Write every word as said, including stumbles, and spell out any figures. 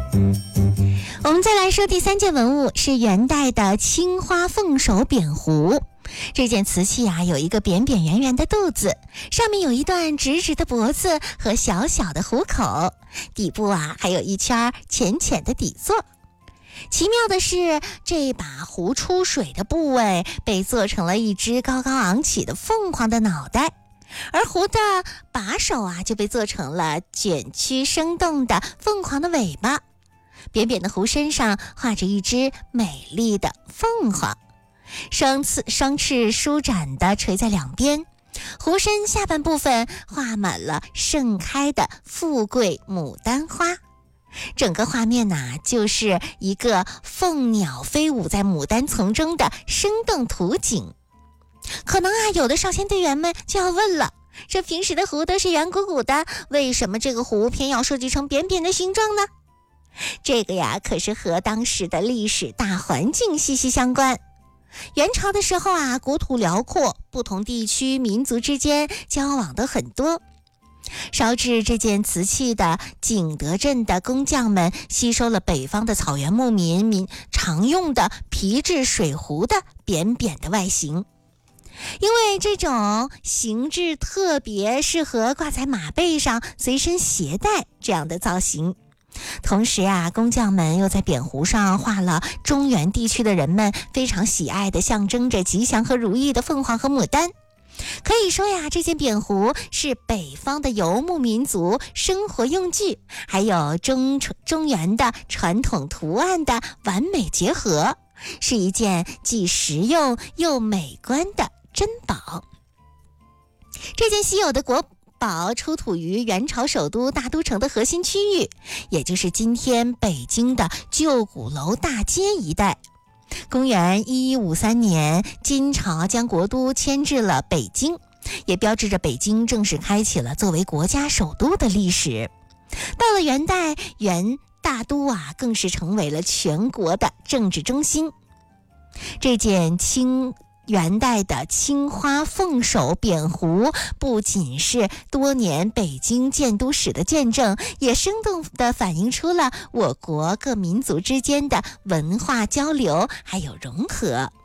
我们再来说第三件文物，是元代的青花凤首扁壶。这件瓷器啊，有一个扁扁圆圆的肚子，上面有一段直直的脖子和小小的壶口，底部啊还有一圈浅浅的底座。奇妙的是，这把壶出水的部位被做成了一只高高昂起的凤凰的脑袋，而壶的把手啊就被做成了卷曲生动的凤凰的尾巴。扁扁的壶身上画着一只美丽的凤凰，双翅双翅舒展地垂在两边，壶身下半部分画满了盛开的富贵牡丹花。整个画面呐、啊，就是一个凤鸟飞舞在牡丹丛中的生动图景。可能啊，有的少先队员们就要问了，这平时的壶都是圆鼓鼓的，为什么这个壶偏要设计成扁扁的形状呢？这个呀，可是和当时的历史大环境息息相关。元朝的时候啊，国土辽阔，不同地区民族之间交往的很多。烧制这件瓷器的景德镇的工匠们吸收了北方的草原牧民民常用的皮质水壶的扁扁的外形，因为这种形制特别适合挂在马背上随身携带这样的造型。同时啊，工匠们又在扁壶上画了中原地区的人们非常喜爱的象征着吉祥和如意的凤凰和牡丹。可以说呀，这件扁壶是北方的游牧民族生活用具，还有中中原的传统图案的完美结合，是一件既实用又美观的珍宝。这件稀有的国宝出土于元朝首都大都城的核心区域，也就是今天北京的旧鼓楼大街一带。公元一一五三年，金朝将国都迁至了北京，也标志着北京正式开启了作为国家首都的历史。到了元代，元大都啊更是成为了全国的政治中心。这件清元代的青花凤首扁壶不仅是多年北京建都史的见证，也生动地反映出了我国各民族之间的文化交流还有融合。